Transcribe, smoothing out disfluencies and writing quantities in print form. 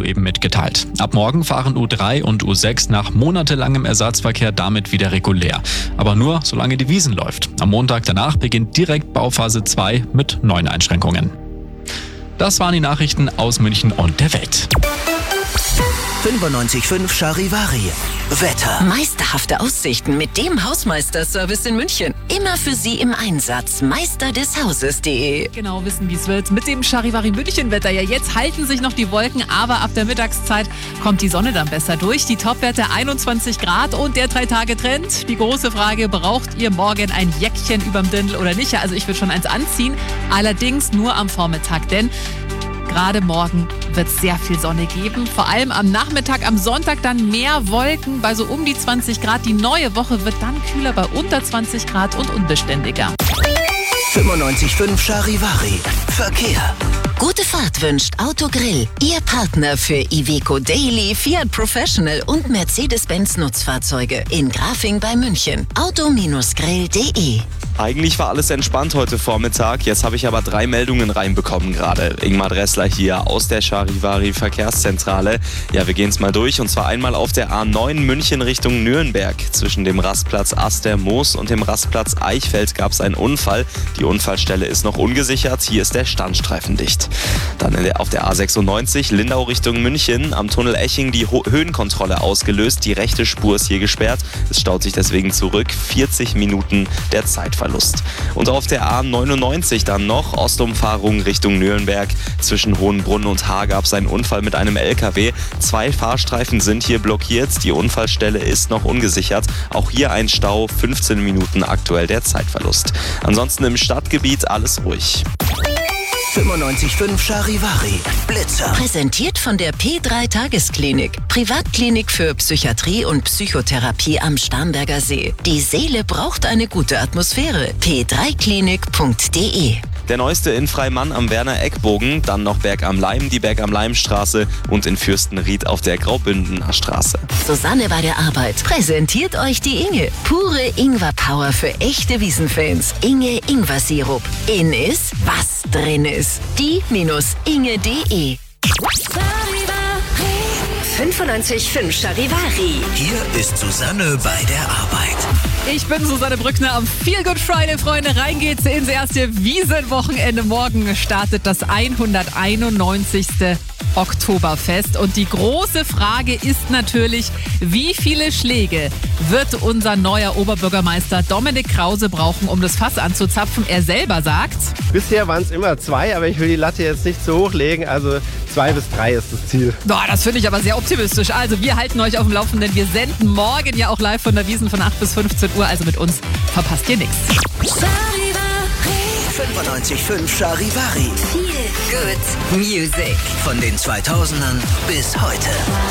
soeben mitgeteilt. Ab morgen fahren U3 und U6 nach monatelangem Ersatzverkehr damit wieder regulär. Aber nur, solange die Wiesn läuft. Am Montag danach beginnt direkt Bauphase 2 mit neuen Einschränkungen. Das waren die Nachrichten aus München und der Welt. 95.5 Charivari. Wetter. Meisterhafte Aussichten mit dem Hausmeisterservice in München. Immer für Sie im Einsatz. Meisterdeshauses.de. Genau wissen, wie es wird. Mit dem Charivari München-Wetter. Ja, jetzt halten sich noch die Wolken, aber ab der Mittagszeit kommt die Sonne dann besser durch. Die Topwerte 21 Grad und der 3-Tage-Trend. Die große Frage, braucht ihr morgen ein Jäckchen überm Dirndl oder nicht? Ja, also ich würde schon eins anziehen. Allerdings nur am Vormittag, denn gerade morgen wird es sehr viel Sonne geben. Vor allem am Nachmittag, am Sonntag dann mehr Wolken bei so um die 20 Grad. Die neue Woche wird dann kühler bei unter 20 Grad und unbeständiger. 95.5 Charivari. Verkehr. Gute Fahrt wünscht Autogrill. Ihr Partner für Iveco Daily, Fiat Professional und Mercedes-Benz Nutzfahrzeuge in Grafing bei München. Auto-grill.de. Eigentlich war alles entspannt heute Vormittag, jetzt habe ich aber 3 Meldungen reinbekommen gerade. Ingmar Dressler hier aus der Charivari Verkehrszentrale. Ja, wir gehen es mal durch und zwar einmal auf der A9 München Richtung Nürnberg. Zwischen dem Rastplatz Astermoos und dem Rastplatz Eichfeld gab es einen Unfall. Die Unfallstelle ist noch ungesichert, hier ist der Standstreifen dicht. Dann auf der A96 Lindau Richtung München, am Tunnel Eching die Höhenkontrolle ausgelöst. Die rechte Spur ist hier gesperrt, es staut sich deswegen zurück. 40 Minuten der Zeitverlust. Und auf der A99 dann noch Ostumfahrung Richtung Nürnberg. Zwischen Hohenbrunn und Haar gab es einen Unfall mit einem LKW. 2 Fahrstreifen sind hier blockiert. Die Unfallstelle ist noch ungesichert. Auch hier ein Stau, 15 Minuten aktuell der Zeitverlust. Ansonsten im Stadtgebiet alles ruhig. 95.5 Charivari. Blitzer. Präsentiert von der P3 Tagesklinik. Privatklinik für Psychiatrie und Psychotherapie am Starnberger See. Die Seele braucht eine gute Atmosphäre. p3klinik.de. Der neueste in Freimann am Werner-Eckbogen, dann noch Berg am Leim, die Berg am Leim-Straße und in Fürstenried auf der Graubündener Straße. Susanne bei der Arbeit präsentiert euch die Inge. Pure Ingwer-Power für echte Wiesenfans. Inge Ingwer-Sirup. In ist, was drin ist. Die-inge.de. 95.5 Charivari. Hier ist Susanne bei der Arbeit. Ich bin Susanne Brückner am Feel Good Friday, Freunde. Rein geht's ins erste Wiesenwochenende. Morgen startet das 191. Oktoberfest. Und die große Frage ist natürlich, wie viele Schläge wird unser neuer Oberbürgermeister Dominik Krause brauchen, um das Fass anzuzapfen? Er selber sagt: Bisher waren es immer 2, aber ich will die Latte jetzt nicht so hochlegen. Also 2 bis 3 ist das Ziel. Boah, das finde ich aber sehr optimistisch. Also wir halten euch auf dem Laufenden. Wir senden morgen ja auch live von der Wiesn von 8 bis 15 Uhr. Also mit uns verpasst ihr nichts. 95.5 Charivari. Feel good music. Von den 2000ern bis heute.